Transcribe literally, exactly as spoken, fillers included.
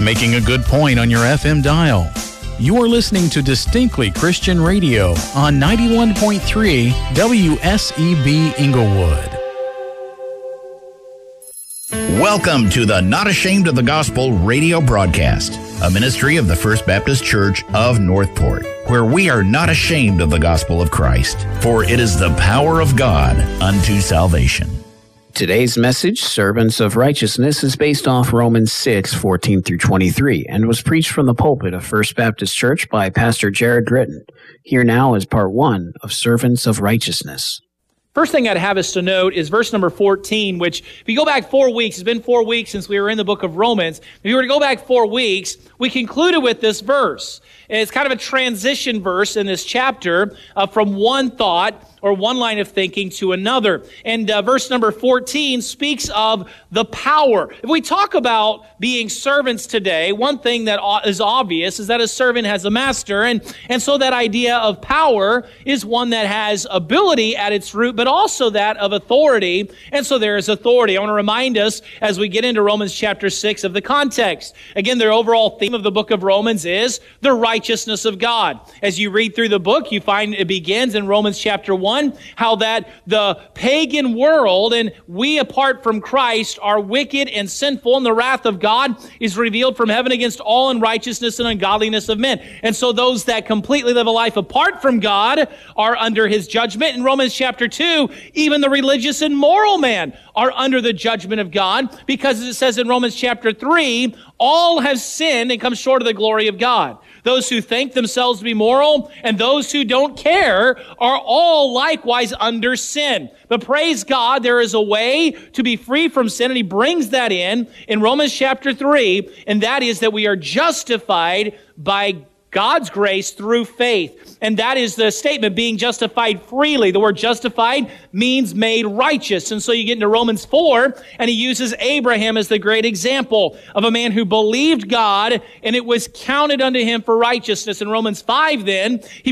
making a good point on your F M dial. You are listening to Distinctly Christian Radio on ninety-one point three W S E B Inglewood. Welcome to the Not Ashamed of the Gospel radio broadcast, a ministry of the First Baptist Church of Northport, where we are not ashamed of the gospel of Christ, for it is the power of God unto salvation. Today's message, Servants of Righteousness, is based off Romans six, fourteen through twenty-three, and was preached from the pulpit of First Baptist Church by Pastor Jared Gritton. Here now is part one of Servants of Righteousness. First thing I'd have us to note is verse number fourteen, which, if you go back four weeks, it's been four weeks since we were in the book of Romans. If you were to go back four weeks, we concluded with this verse. It's kind of a transition verse in this chapter uh, from one thought or one line of thinking to another. And uh, verse number fourteen speaks of the power. If we talk about being servants today, one thing that is obvious is that a servant has a master. And, and so that idea of power is one that has ability at its root, but also that of authority. And so there is authority. I want to remind us as we get into Romans chapter six of the context. Again, the overall theme of the book of Romans is the righteousness of God. As you read through the book, you find it begins in Romans chapter one, how that the pagan world and we apart from Christ are wicked and sinful, and the wrath of God is revealed from heaven against all unrighteousness and ungodliness of men. And so those that completely live a life apart from God are under his judgment. In Romans chapter two, even the religious and moral man are under the judgment of God, because as it says in Romans chapter three, all have sinned and come short of the glory of God. Those who think themselves to be moral and those who don't care are all likewise under sin. But praise God, there is a way to be free from sin, and he brings that in in Romans chapter three, and that is that we are justified by God's grace through faith. And that is the statement, being justified freely. The word justified means made righteous. And so you get into Romans four, and he uses Abraham as the great example of a man who believed God, and it was counted unto him for righteousness. In Romans five, then, he